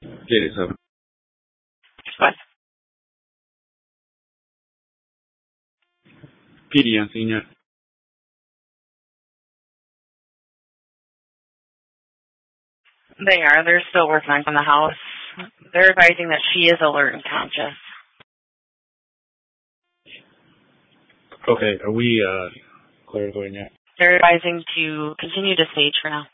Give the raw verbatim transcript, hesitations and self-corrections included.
J seven. What? P D on senior. They are. They're still working on the house. They're advising that she is alert and conscious. Okay, are we uh, clear to go in yet? They're advising to continue to stage for now.